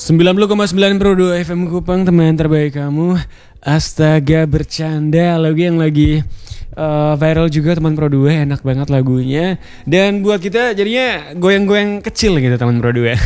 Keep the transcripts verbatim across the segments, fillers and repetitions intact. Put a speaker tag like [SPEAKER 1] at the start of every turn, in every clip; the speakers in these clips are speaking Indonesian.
[SPEAKER 1] sembilan puluh koma sembilan Pro dua F M Kupang, teman terbaik kamu. Astaga bercanda, lagu yang lagi uh, viral juga teman Pro dua, enak banget lagunya. Dan buat kita jadinya goyang-goyang kecil gitu teman Pro dua.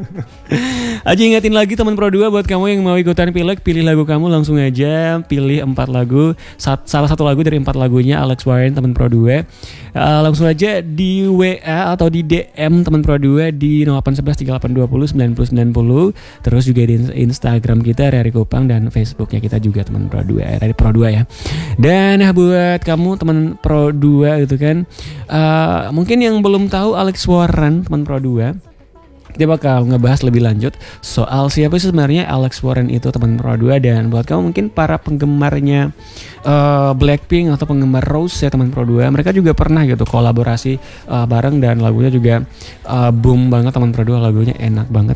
[SPEAKER 1] Aja ingetin lagi teman Pro dua, buat kamu yang mau ikutan pilek, pilih lagu kamu langsung aja, pilih empat lagu, salah satu lagu dari empat lagunya Alex Warren teman Pro dua. Uh, langsung aja di W A atau di D M teman Pro dua di nol delapan satu satu tiga delapan dua nol sembilan nol sembilan nol. Terus juga di Instagram kita R R I Kupang dan Facebooknya kita juga teman Pro dua, R R I Pro dua ya. Dan buat kamu teman Pro dua gitu kan, uh, mungkin yang belum tahu Alex Warren teman Pro dua, kita bakal ngebahas lebih lanjut soal siapa sih sebenarnya Alex Warren itu teman Pro dua. Dan buat kamu mungkin para penggemarnya uh, Blackpink atau penggemar Rose ya teman Pro dua, mereka juga pernah gitu kolaborasi uh, bareng dan lagunya juga uh, boom banget teman Pro dua, lagunya enak banget.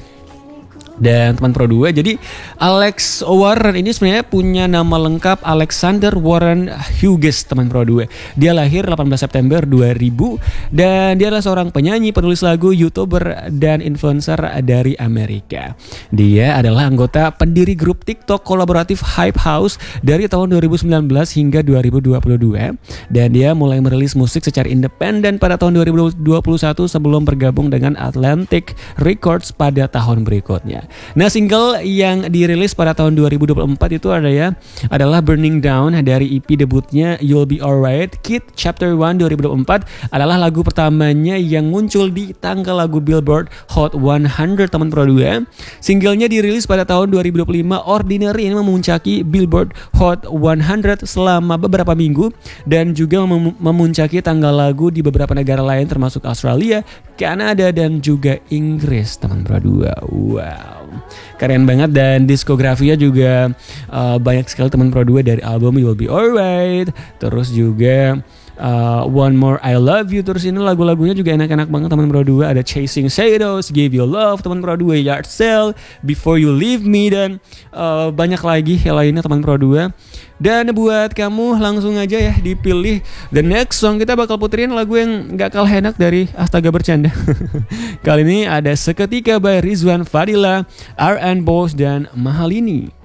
[SPEAKER 1] Dan teman Pro dua, jadi Alex Warren ini sebenarnya punya nama lengkap Alexander Warren Hughes teman Pro dua. Dia lahir delapan belas September dua ribu dan dia adalah seorang penyanyi, penulis lagu, YouTuber dan influencer dari Amerika. Dia adalah anggota pendiri grup TikTok kolaboratif Hype House dari tahun dua ribu sembilan belas hingga dua ribu dua puluh dua, dan dia mulai merilis musik secara independen pada tahun dua ribu dua puluh satu sebelum bergabung dengan Atlantic Records pada tahun berikutnya. Nah, single yang dirilis pada tahun dua ribu dua puluh empat itu ada ya, adalah Burning Down dari E P debutnya You'll Be Alright. Kid Chapter one dua ribu dua puluh empat adalah lagu pertamanya yang muncul di tangga lagu Billboard Hot seratus teman Pro dua. Singlenya dirilis pada tahun dua ribu dua puluh lima. Ordinary ini memuncaki Billboard Hot seratus selama beberapa minggu dan juga mem- memuncaki tangga lagu di beberapa negara lain termasuk Australia, Kanada dan juga Inggris teman Pro dua. Wow, keren banget. Dan diskografinya juga uh, banyak sekali teman Pro dua, dari album You'll Be Alright, terus juga uh, One More I Love You. Terus ini lagu-lagunya juga enak-enak banget teman Pro dua. Ada Chasing Shadows, Give You Love teman Pro dua, Yard Sale, Before You Leave Me, dan uh, banyak lagi yang lainnya teman Pro dua. Dan buat kamu langsung aja ya dipilih the next song. Kita bakal puterin lagu yang gak kalah enak dari Astaga Bercanda. Kali ini ada Seketika by Rizwan Fadila, R and Boss dan Mahalini.